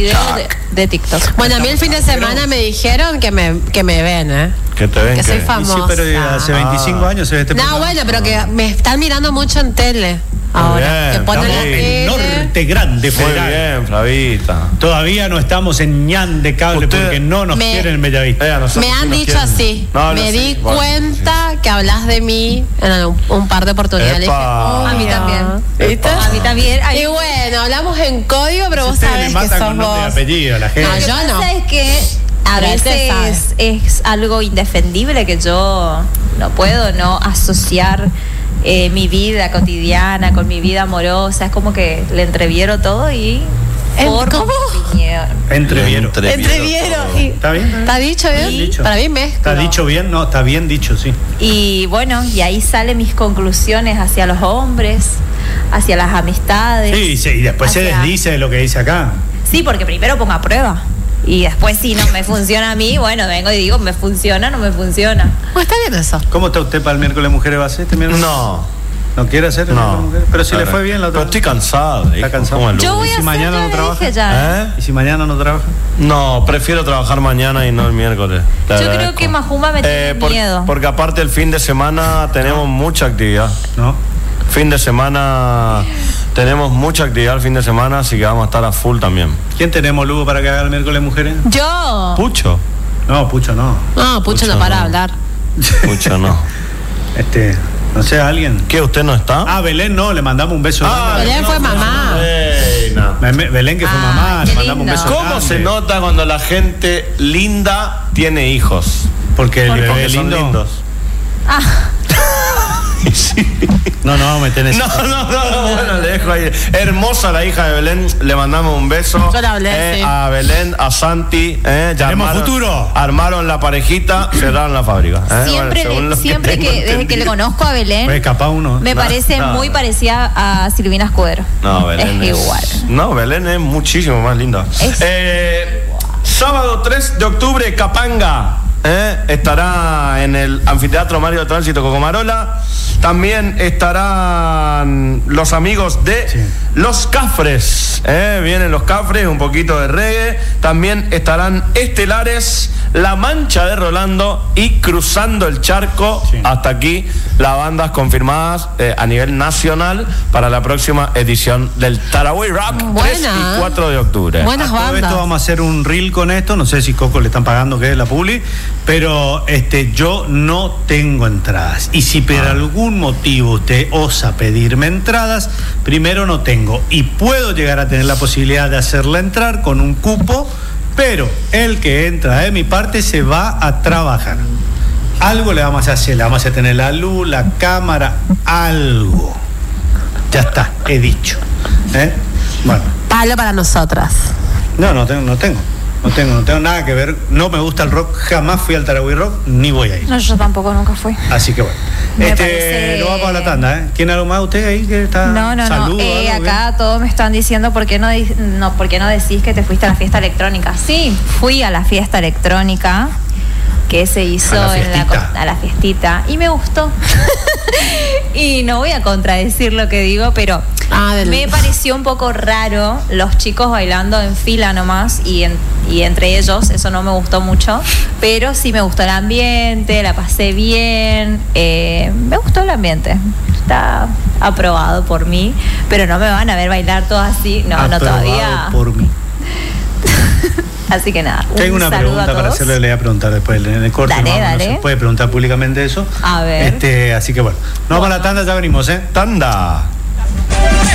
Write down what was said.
video de TikTok. Bueno, a mí el fin de semana me dijeron que me ven, Que te ven. Que soy famosa. Sí, pero hace 25 años se ve este programa. No, bueno, pero que me están mirando mucho en tele. Ahora, bien, que ponen la Estamos en tele. Norte Grande Muy Federal. bien, Flavita. Todavía no estamos en ñan de cable Usted- porque no nos quieren en Bellavista. Me han dicho así. Me di cuenta que hablas de mí en un par de oportunidades. Le dije, Epa. a mí también. ¿Viste? A mí también. Y bueno, hablamos en código, pero vos Ustedes le sabés que matan sos con nombre y vos. apellido a la gente. No, yo no. ¿Sabes qué? A Pero él te veces es algo indefendible que yo no puedo no asociar mi vida cotidiana con mi vida amorosa. Es como que le entreviero todo y formo ¿Cómo? mi opinión. Entreviero. Entrevieron. ¿Está bien? ¿Está dicho Bien bien? dicho. Para mí mezclo. ¿Está dicho bien? No, está bien dicho, sí. Y bueno, y ahí salen mis conclusiones hacia los hombres, hacia las amistades. Sí, y después se hacia- desdice de lo que dice acá. Sí, porque primero pongo a prueba. Y después si no me funciona a mí, bueno, vengo y digo, ¿me funciona o no me funciona? Bueno, está bien eso. ¿Cómo está usted para el miércoles Mujeres va a hacer este miércoles? No. ¿No quiere hacer el miércoles No. Mujeres? Pero si le fue bien la otra Pero estoy cansado. Está hijo. cansado. ¿Cómo el Yo lunes? voy a si hacer, mañana ya no le trabaja? dije ya. ¿Y si mañana no trabaja? No, prefiero trabajar mañana y no el miércoles. Te Yo creo agradezco. que Majumba me tiene miedo. Porque aparte el fin de semana tenemos mucha actividad. ¿No? Fin de semana tenemos mucha actividad el fin de semana, así que vamos a estar a full también. ¿Quién tenemos, Lugo, para que haga el miércoles Mujeres? Yo. Pucho. No, Pucho no. No, Pucho no para de hablar. Pucho no. No sé, alguien. ¿Qué? ¿Usted no está? Ah, Belén no, le mandamos un beso. Belén fue mamá. Reina. Belén que fue Ah, mamá, qué le mandamos un lindo. beso. ¿Cómo grande. se nota cuando la gente linda tiene hijos? Porque el bebé Porque son lindo. lindos. Ah, Sí. No, no, me tenés. No, bueno, le dejo ahí. Hermosa la hija de Belén, le mandamos un beso. Yo la hablé, sí. A Belén, a Santi, ya Tenemos futuro. Armaron la parejita, cerraron la fábrica. siempre según lo siempre tengo que desde que le entendido. conozco a Belén, Pues capaz uno. me parece no. muy parecida a Silvina Escudero. No, Belén es igual. No, Belén es muchísimo más linda. Es- Sábado 3 de octubre, Capanga. Estará en el Anfiteatro Mario de Tránsito Cocomarola. También estarán los amigos de Los Cafres. Vienen Los Cafres, un poquito de reggae. También estarán Estelares, La Mancha de Rolando y Cruzando el Charco. Sí. Hasta aquí las bandas confirmadas a nivel nacional para la próxima edición del Tarahui Rock 3 y 4 de octubre. Buenas Todo bandas. esto vamos a hacer un reel con esto. No sé si Coco le están pagando, que es la publi. Pero yo no tengo entradas. Y si por algún motivo usted osa pedirme entradas, primero no tengo. Y puedo llegar a tener la posibilidad de hacerla entrar con un cupo, pero el que entra de mi parte se va a trabajar. Algo le vamos a hacer. Le vamos a tener la luz, la cámara, algo. Ya está, he dicho. Bueno. Palo para nosotras. No tengo nada que ver. No me gusta el rock, jamás fui al Tarahui Rock, ni voy a ir. No, yo tampoco nunca fui. Así que bueno. Me parece- Nos vamos a la tanda, ¿eh? ¿Quién algo más usted ahí que está? No. Saludo, algo, Acá todos me están diciendo ¿por qué no decís que te fuiste a la fiesta electrónica? Sí, fui a la fiesta electrónica que se hizo A la fiestita. a la fiestita y me gustó. Y no voy a contradecir lo que digo, pero me pareció un poco raro los chicos bailando en fila nomás y entre ellos, eso no me gustó mucho, pero sí me gustó el ambiente, la pasé bien, me gustó el ambiente, está aprobado por mí, pero no me van a ver bailar todo así, no Aprobado todavía. por mí. Así que nada, Tengo una saludo pregunta a para todos. hacerle, le voy a preguntar después en el corte. Dale, no dale. se puede preguntar públicamente eso. A ver. Así que bueno. Nos vamos a la tanda, ya venimos, ¿eh? Tanda.